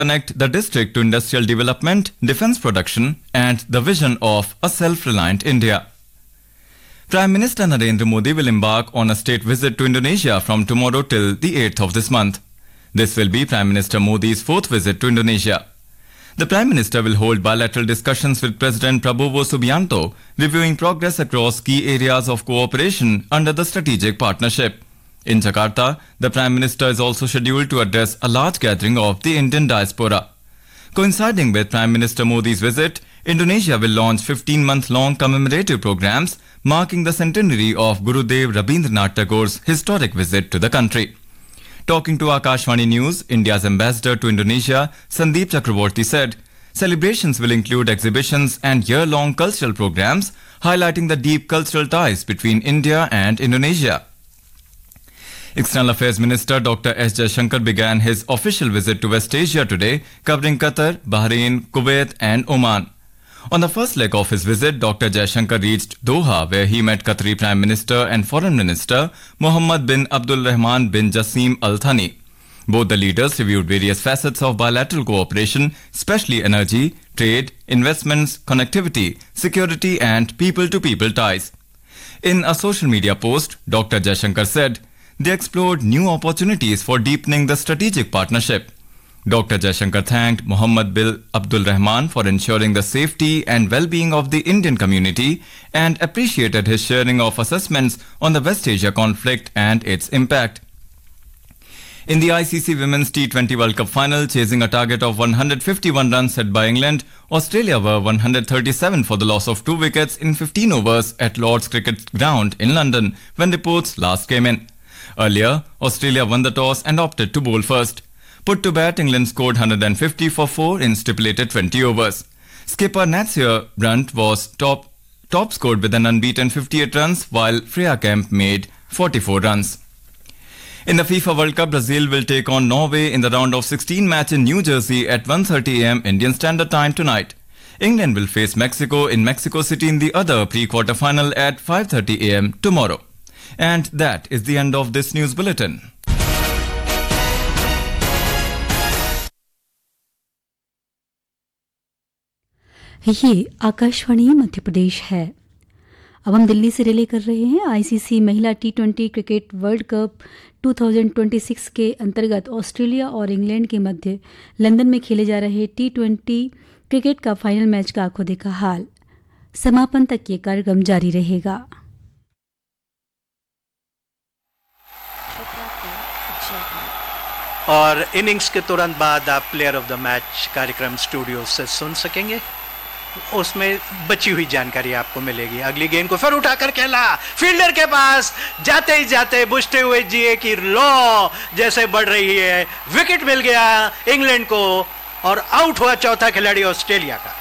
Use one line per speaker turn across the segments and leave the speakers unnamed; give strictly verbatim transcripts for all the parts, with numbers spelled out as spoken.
connect the district to industrial development, defense production, and the vision of a self-reliant India. Prime Minister Narendra Modi will embark on a state visit to Indonesia from tomorrow till the eighth of this month. This will be Prime Minister Modi's fourth visit to Indonesia. The Prime Minister will hold bilateral discussions with President Prabowo Subianto, reviewing progress across key areas of cooperation under the strategic partnership. In Jakarta, the Prime Minister is also scheduled to address a large gathering of the Indian diaspora. Coinciding with Prime Minister Modi's visit, Indonesia will launch fifteen-month-long commemorative programs marking the centenary of Gurudev Rabindranath Tagore's historic visit to the country. Talking to Akashvani News, India's ambassador to Indonesia, Sandeep Chakraborty said, celebrations will include exhibitions and year-long cultural programs highlighting the deep cultural ties between India and Indonesia. External Affairs Minister Doctor S. Jaishankar began his official visit to West Asia today, covering Qatar, Bahrain, Kuwait and Oman. On the first leg of his visit, Doctor Jaishankar reached Doha, where he met Qatari Prime Minister and Foreign Minister Mohammed bin Abdul Rahman bin Jassim Al Thani. Both the leaders reviewed various facets of bilateral cooperation, especially energy, trade, investments, connectivity, security and people-to-people ties. In a social media post, Doctor Jaishankar said, they explored new opportunities for deepening the strategic partnership. Doctor Jaishankar thanked Mohammed bin Abdul Rahman for ensuring the safety and well-being of the Indian community and appreciated his sharing of assessments on the West Asia conflict and its impact. In the I C C Women's T twenty World Cup final, chasing a target of one hundred fifty-one runs set by England, Australia were one hundred thirty-seven for the loss of two wickets in fifteen overs at Lord's Cricket Ground in London when reports last came in. Earlier, Australia won the toss and opted to bowl first. Put to bat, England scored one hundred fifty for four in stipulated twenty overs. Skipper Natsir Brunt was top top scored with an unbeaten fifty-eight runs, while Freya Kemp made forty-four runs. In the FIFA World Cup, Brazil will take on Norway in the round of sixteen match in New Jersey at one thirty a m Indian Standard Time tonight. England will face Mexico in Mexico City in the other pre-quarter final at five thirty a m tomorrow. And that is the end of this news bulletin.
ये आकाशवाणी मध्य प्रदेश है। अब हम दिल्ली से relay कर रहे हैं। ICC महिला T twenty cricket world cup दो हज़ार छब्बीस के अंतर्गत ऑस्ट्रेलिया और इंग्लैंड के मध्य लंदन में खेले जा रहे टी ट्वेंटी क्रिकेट का फाइनल मैच का आंखों देखा हाल। समापन तक ये कार्यक्रम जारी रहेगा।
और इनिंग्स के तुरंत बाद आप प्लेयर ऑफ द मैच कार्यक्रम स्टूडियो से सुन सकेंगे। उसमें बची हुई जानकारी आपको मिलेगी। अगली गेंद को फिर उठाकर खेला, फील्डर के पास जाते ही जाते बुझते हुए जीए की लौ जैसे बढ़ रही है, विकेट मिल गया इंग्लैंड को और आउट हुआ चौथा खिलाड़ी ऑस्ट्रेलिया का।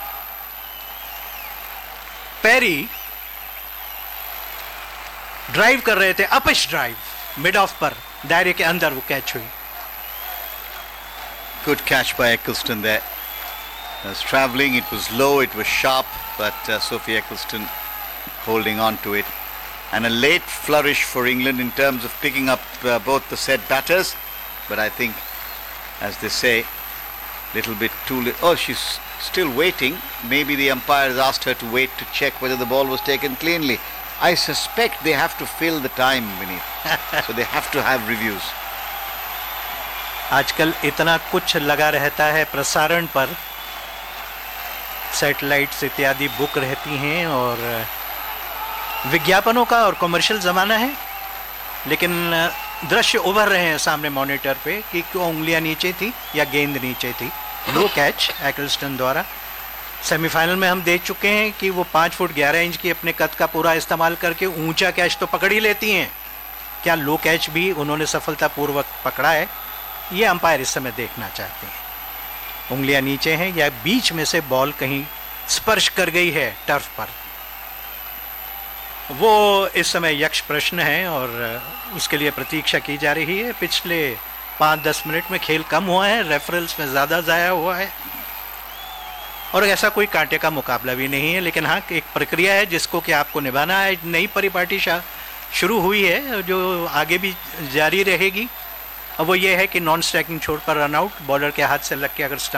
पेरी ड्राइव कर रहे थे, अपिश ड्राइव मिड ऑफ पर, दायरे के अंदर वो कैच हुई।
Good catch by Eccleston there. It was travelling, it was low, it was sharp, but uh, Sophie Eccleston holding on to it. And a late flourish for England in terms of picking up uh, both the set batters. But I think, as they say, little bit too late. Oh, she's still waiting. Maybe the umpire has asked her to wait to check whether the ball was taken cleanly. I suspect they have to fill the time, Vineet. So they have to have reviews.
आजकल इतना कुछ लगा रहता है प्रसारण पर, satellites इत्यादि book रहती हैं और विज्ञापनों का और कमर्शियल ज़माना है, लेकिन दृश्य उभर रहे हैं सामने मॉनिटर पे कि क्यों उंगलियां नीचे थी या गेंद नीचे थी। लो कैच एकिल्स्टन द्वारा। सेमीफाइनल में हम देख चुके हैं कि वो पाँच फुट ग्यारह इंच की अपने कद का पूरा इस्तेमाल करके ऊंचा कैच तो पकड़ ही लेती हैं। क्या लो कैच भी उन्होंने सफलतापूर्वक पकड़ा है, ये अंपायर इस समय देखना चाहते हैं। उंगलियां नीचे हैं या बीच में से बॉल कहीं स्पर्श कर गई है टर्फ पर, वो इस समय यक्ष प्रश्न है और उसके लिए प्रतीक्षा की जा रही है। पिछले पाँच दस मिनट में खेल कम हुआ है, रेफरल्स में ज़्यादा ज़ाया हुआ है और ऐसा कोई कांटे का मुकाबला भी नहीं है। लेकिन हाँ, एक प्रक्रिया है जिसको कि आपको निभाना है। नई परिपाटी शुरू हुई है जो आगे भी जारी रहेगी अब वो ये है कि नॉन स्ट्राइकिंग छोड़ पर रन आउट, बॉलर के हाथ से लग के अगर